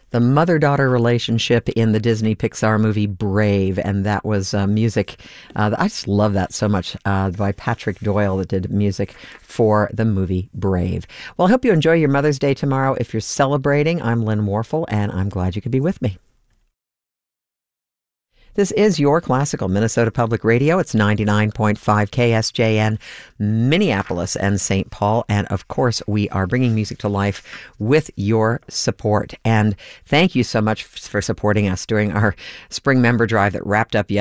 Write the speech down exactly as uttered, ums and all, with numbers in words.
the mother-daughter relationship in the Disney Pixar movie Brave, and that was uh, music. Uh, I just love that so much uh, by Patrick Doyle that did music for the movie Brave. Well, I hope you enjoy your Mother's Day tomorrow. If you're celebrating, I'm Lynn Warfel, and I'm glad you could be with me. This is your classical Minnesota Public Radio. It's ninety-nine point five K S J N, Minneapolis and Saint Paul. And of course, we are bringing music to life with your support. And thank you so much for supporting us during our spring member drive that wrapped up yesterday.